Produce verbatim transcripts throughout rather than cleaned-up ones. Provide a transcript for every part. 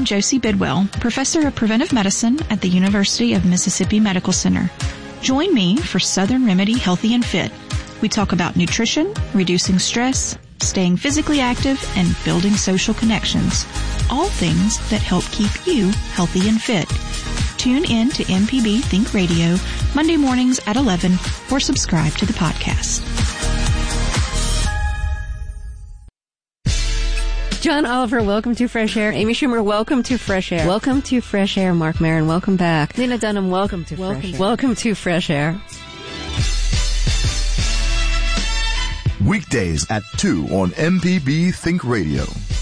Josie Bidwell, Professor of Preventive Medicine at the University of Mississippi Medical Center. Join me for Southern Remedy Healthy and Fit. We talk about nutrition, reducing stress, staying physically active, and building social connections. All things that help keep you healthy and fit. Tune in to M P B Think Radio Monday mornings at eleven or subscribe to the podcast. John Oliver, welcome to Fresh Air. Amy Schumer, welcome to Fresh Air. Welcome to Fresh Air. Mark Maron, welcome back. Lena Dunham, welcome to welcome, Fresh Air. Welcome to Fresh Air. Weekdays at two on M P B Think Radio.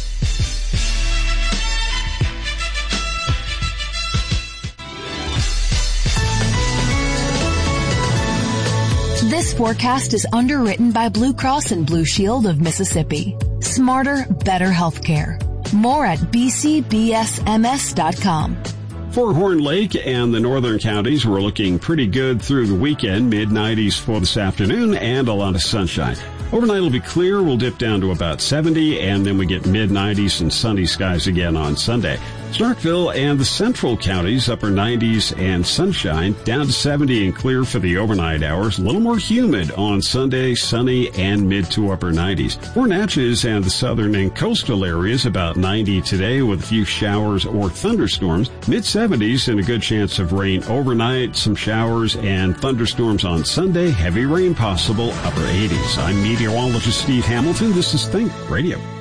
This forecast is underwritten by Blue Cross and Blue Shield of Mississippi. Smarter, better healthcare. More at b c b s m s dot com. For Horn Lake and the northern counties, we're looking pretty good through the weekend. mid nineties for this afternoon and a lot of sunshine. Overnight will be clear. We'll dip down to about seventy, and then we get mid nineties and sunny skies again on Sunday. Starkville and the central counties, upper nineties and sunshine, down to seventy and clear for the overnight hours. A little more humid on Sunday, sunny and mid to upper nineties. For Natchez and the southern and coastal areas, about ninety today with a few showers or thunderstorms. mid seventies and a good chance of rain overnight, some showers and thunderstorms on Sunday. Heavy rain possible, upper eighties. I'm meteorologist Steve Hamilton. This is Think Radio.